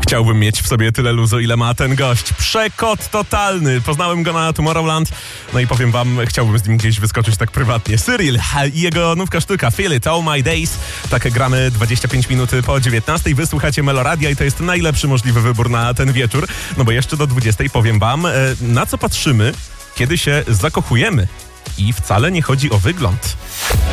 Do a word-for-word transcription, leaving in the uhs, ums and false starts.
Chciałbym mieć w sobie tyle luzu, ile ma ten gość. Przekot totalny. Poznałem go na Tomorrowland. No i powiem wam, chciałbym z nim gdzieś wyskoczyć tak prywatnie. Cyril i jego nówka sztuka Feel It, All My Days. Tak gramy dwadzieścia pięć minut po dziewiętnastej. Wysłuchacie Meloradia i to jest najlepszy możliwy wybór na ten wieczór. No bo jeszcze do dwudziestej powiem wam, na co patrzymy, kiedy się zakochujemy. I wcale nie chodzi o wygląd.